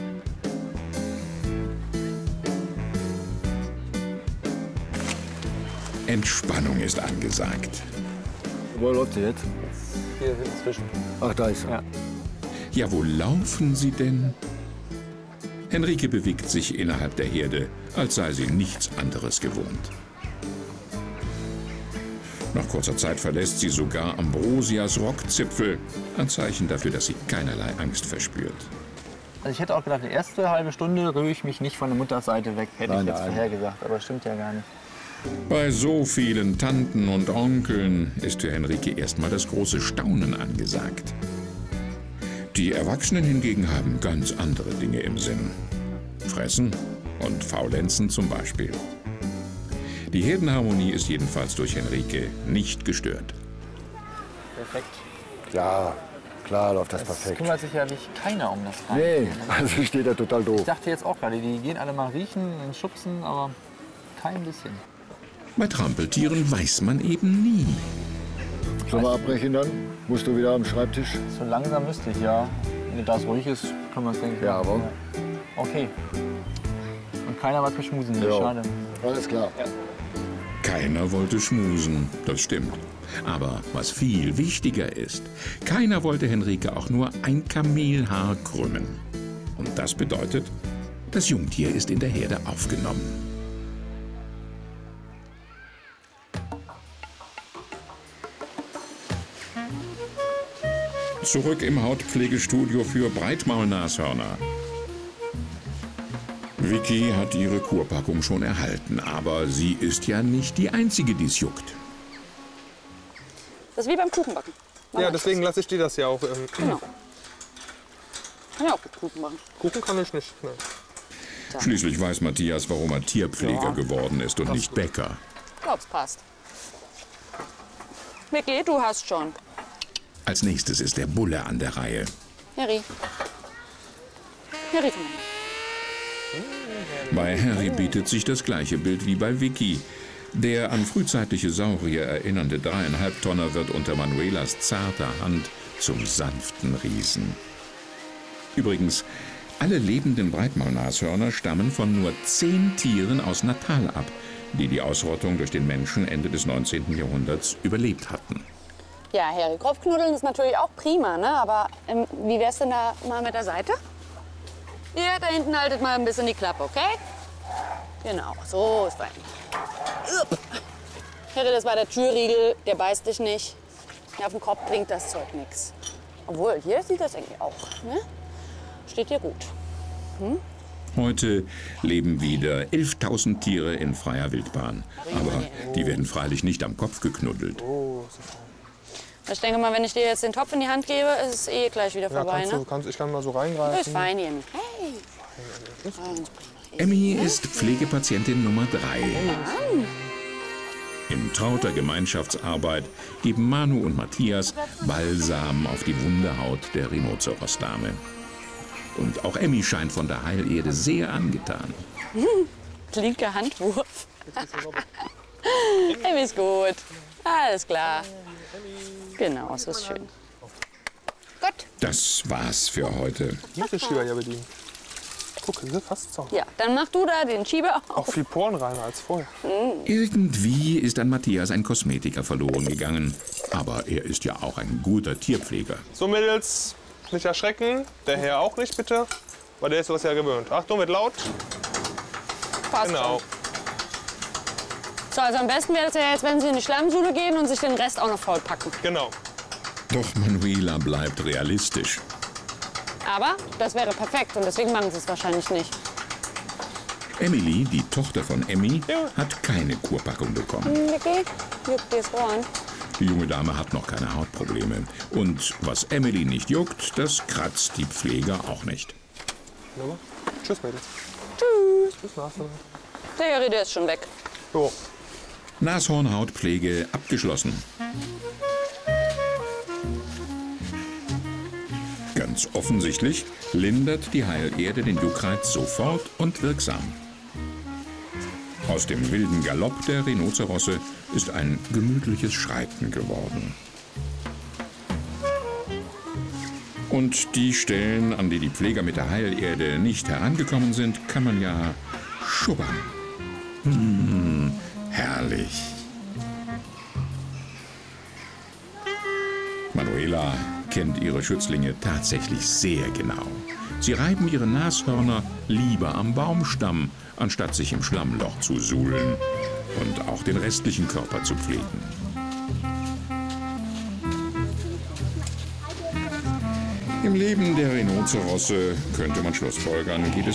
Entspannung ist angesagt. Wo läuft sie jetzt? Hier zwischen. Ach, da ist sie. Ja. Ja, wo laufen sie denn? Henrike bewegt sich innerhalb der Herde, als sei sie nichts anderes gewohnt. Nach kurzer Zeit verlässt sie sogar Ambrosias Rockzipfel, ein Zeichen dafür, dass sie keinerlei Angst verspürt. Also ich hätte auch gedacht, die erste halbe Stunde rühre ich mich nicht von der Mutterseite weg, hätte Nein, ich jetzt nein. vorhergesagt, aber stimmt ja gar nicht. Bei so vielen Tanten und Onkeln ist für Henrike erstmal das große Staunen angesagt. Die Erwachsenen hingegen haben ganz andere Dinge im Sinn. Fressen und Faulenzen zum Beispiel. Die Herdenharmonie ist jedenfalls durch Henrike nicht gestört. Perfekt. Ja, klar läuft das Es perfekt. kümmert sich ja nicht keiner um das Rein. Nee, also steht da total doof. Ich dachte jetzt auch gerade, die gehen alle mal riechen und schubsen, aber kein bisschen. Bei Trampeltieren weiß man eben nie. Sollen wir abbrechen dann? Musst du wieder am Schreibtisch? So langsam müsste ich, ja. Wenn das ruhig ist, können wir es denken. Ja, aber. Okay. Und keiner was geschmusen hier, Ja. schade. Alles klar. Ja. Keiner wollte schmusen, das stimmt. Aber was viel wichtiger ist, keiner wollte Henrike auch nur ein Kamelhaar krümmen. Und das bedeutet, das Jungtier ist in der Herde aufgenommen. Zurück im Hautpflegestudio für Breitmaulnashörner. Vicky hat ihre Kurpackung schon erhalten, aber sie ist ja nicht die Einzige, die es juckt. Das ist wie beim Kuchenbacken. Ja, deswegen lasse ich dir das ja auch. Ähm, Genau. Kann ja auch gut Kuchen machen. Kuchen kann ich nicht. Ne. Schließlich weiß Matthias, warum er Tierpfleger Ja. geworden ist und nicht Bäcker. Ich glaub's passt. Vicky, du hast schon. Als nächstes ist der Bulle an der Reihe. Harry. Harry, komm mal. Bei Harry bietet sich das gleiche Bild wie bei Vicky. Der an frühzeitliche Saurier erinnernde dreieinhalb Tonner wird unter Manuelas zarter Hand zum sanften Riesen. Übrigens, alle lebenden Breitmaulnashörner stammen von nur zehn Tieren aus Natal ab, die die Ausrottung durch den Menschen Ende des neunzehnten Jahrhunderts überlebt hatten. Ja, Harry, Kopfknuddeln ist natürlich auch prima, ne? Aber ähm, wie wär's denn da mal mit der Seite? Ja, da hinten haltet mal ein bisschen die Klappe, okay? Genau, so ist fein. Upp. Harry, das war der Türriegel, der beißt dich nicht. Ja, auf dem Kopf bringt das Zeug nichts. Obwohl, hier sieht das eigentlich auch, ne? Steht dir gut. Hm? Heute leben wieder elftausend Tiere in freier Wildbahn. Aber die werden freilich nicht am Kopf geknuddelt. Ich denke mal, wenn ich dir jetzt den Topf in die Hand gebe, ist es eh gleich wieder Ja, vorbei, kannst ne? du, kannst, ich kann mal so reingreifen. Ist fein, Jimmy. Hey. Emmy ist Pflegepatientin Nummer drei. In trauter Gemeinschaftsarbeit geben Manu und Matthias Balsam auf die wunde Haut der Rhinoceros-Dame. Und auch Emmy scheint von der Heilerde sehr angetan. Linker Handwurf. Emmy ist gut. Alles klar. Genau, so ist schön. Gut. Das war's für heute. Ich muss den Schieber ja bedienen. Guck, das ist fast so. Ja, dann mach du da den Schieber auf. Auch viel porenreiner als vorher. Irgendwie ist an Matthias ein Kosmetiker verloren gegangen. Aber er ist ja auch ein guter Tierpfleger. So, Mädels, nicht erschrecken. Der Herr auch nicht, bitte. Weil der ist sowas ja gewöhnt. Achtung, wird laut. Passt Genau. So, also am besten wäre es ja jetzt, wenn Sie in die Schlammschule gehen und sich den Rest auch noch voll packen. Genau. Doch Manuela bleibt realistisch. Aber das wäre perfekt und deswegen machen Sie es wahrscheinlich nicht. Emily, die Tochter von Emmy, hat keine Kurpackung bekommen. Hm, Vicky, juckt dir das Ohren. Die junge Dame hat noch keine Hautprobleme. Und was Emily nicht juckt, das kratzt die Pfleger auch nicht. Ja. Tschüss, Mädels. Tschüss. Tschüss, Nashorn. Der Harry, der ist schon weg. So. Nashornhautpflege abgeschlossen. Ganz offensichtlich lindert die Heilerde den Juckreiz sofort und wirksam. Aus dem wilden Galopp der Rhinozerosse ist ein gemütliches Schreiten geworden. Und die Stellen, an die die Pfleger mit der Heilerde nicht herangekommen sind, kann man ja schubbern. Hm, herrlich. Manuela kennt ihre Schützlinge tatsächlich sehr genau. Sie reiben ihre Nashörner lieber am Baumstamm, anstatt sich im Schlammloch zu suhlen und auch den restlichen Körper zu pflegen. Im Leben der Rhinozerosse könnte man schlussfolgern, geht es